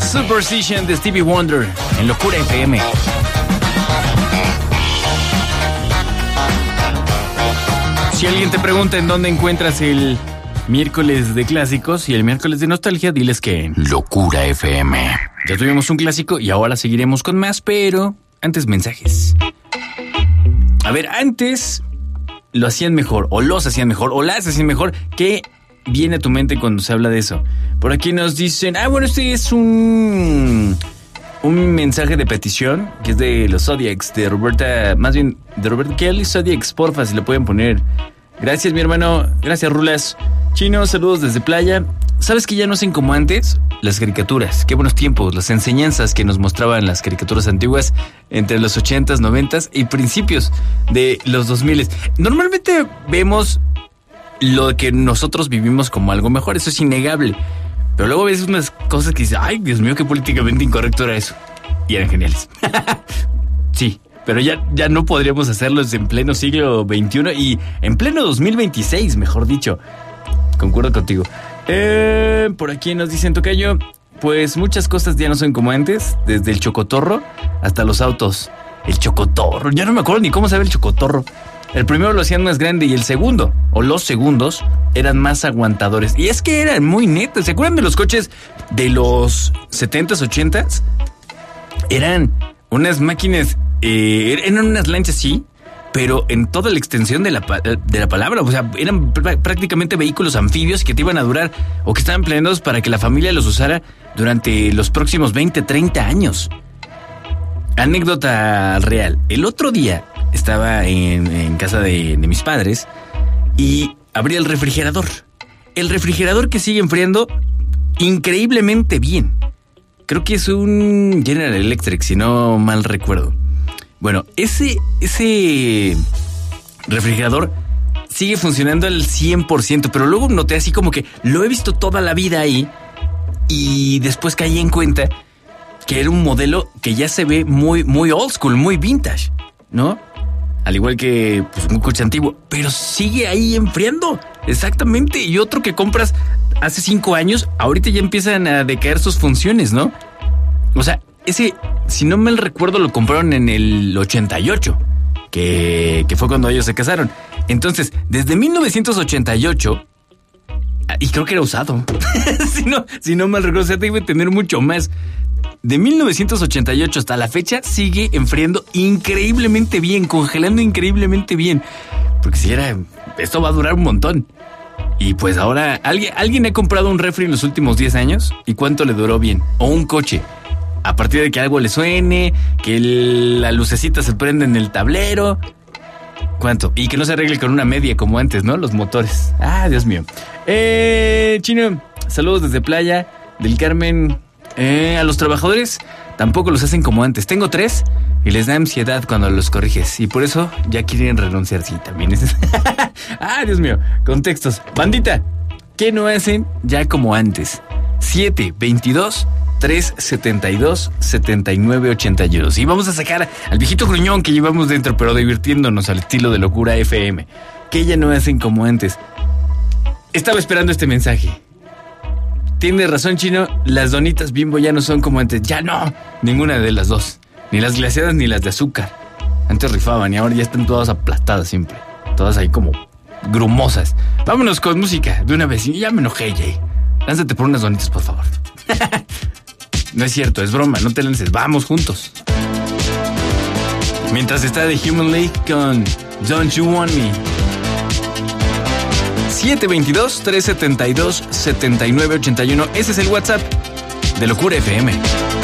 Superstition de Stevie Wonder en Locura FM. Si alguien te pregunta en dónde encuentras el miércoles de clásicos y el miércoles de nostalgia, diles que en Locura FM. Ya tuvimos un clásico y ahora seguiremos con más, pero antes mensajes. A ver, antes lo hacían mejor, o los hacían mejor, o las hacían mejor. ¿Qué viene a tu mente cuando se habla de eso? Por aquí nos dicen, bueno, este es un mensaje de petición, que es de los Zodiacs, de Roberta, más bien de Roberta Kelly Zodiacs, porfa, si lo pueden poner. Gracias, mi hermano, gracias, Rulas. Chino, saludos desde Playa. ¿Sabes que ya no hacen como antes? Las caricaturas, qué buenos tiempos, las enseñanzas que nos mostraban las caricaturas antiguas entre los 80s, 90s y principios de los 2000s. Normalmente vemos lo que nosotros vivimos como algo mejor, eso es innegable. Pero luego ves unas cosas que dices, ay, Dios mío, qué políticamente incorrecto era eso. Y eran geniales. Sí, pero ya no podríamos hacerlos en pleno siglo XXI y en pleno 2026, mejor dicho. Concuerdo contigo. Por aquí nos dicen, tocayo, pues muchas cosas ya no son como antes, desde el chocotorro hasta los autos. El chocotorro, ya no me acuerdo ni cómo se ve el chocotorro. El primero lo hacían más grande y el segundo, o los segundos, eran más aguantadores. Y es que eran muy netos. ¿Se acuerdan de los coches de los 70s, 80s? Eran unas máquinas, eran unas lanchas, sí, pero en toda la extensión de la palabra. O sea, eran prácticamente vehículos anfibios que te iban a durar o que estaban planeados para que la familia los usara durante los próximos 20, 30 años. Anécdota real. El otro día estaba en casa de mis padres y abrí el refrigerador. El refrigerador que sigue enfriando increíblemente bien. Creo que es un General Electric, si no mal recuerdo. Bueno, ese refrigerador sigue funcionando al 100%, pero luego noté así como que lo he visto toda la vida ahí y después caí en cuenta que era un modelo que ya se ve muy, muy old school, muy vintage, ¿no? Al igual que pues, un coche antiguo, pero sigue ahí enfriando, exactamente. Y otro que compras hace 5 años, ahorita ya empiezan a decaer sus funciones, ¿no? O sea, ese, si no mal recuerdo, lo compraron en el 88, que fue cuando ellos se casaron. Entonces, desde 1988, y creo que era usado, si no mal recuerdo, o sea, debe tener mucho más. De 1988 hasta la fecha sigue enfriando increíblemente bien, congelando increíblemente bien. Porque si era, esto va a durar un montón. Y pues ahora, ¿alguien ha comprado un refri en los últimos 10 años? ¿Y cuánto le duró bien? O un coche. A partir de que algo le suene, que la lucecita se prende en el tablero. ¿Cuánto? Y que no se arregle con una media como antes, ¿no? Los motores. Ah, Dios mío. Chino, saludos desde Playa del Carmen. A los trabajadores tampoco los hacen como antes. Tengo 3 y les da ansiedad cuando los corriges. Y por eso ya quieren renunciar. Sí, también es... Ah, Dios mío. Contextos. Bandita, ¿qué no hacen ya como antes? 722-372-7982. Y vamos a sacar al viejito gruñón que llevamos dentro, pero divirtiéndonos al estilo de Locura FM. ¿Qué ya no hacen como antes? Estaba esperando este mensaje. Tienes razón, Chino, las donitas Bimbo ya no son como antes. Ya no, ninguna de las dos. Ni las glaseadas ni las de azúcar. Antes rifaban y ahora ya están todas aplastadas siempre. Todas ahí como grumosas. Vámonos con música de una vez. Ya me enojé, Jay. Lánzate por unas donitas, por favor. No es cierto, es broma, no te lances. Vamos juntos. Mientras está The Human League con Don't You Want Me. 722-372-7981. Ese es el WhatsApp de Locura FM.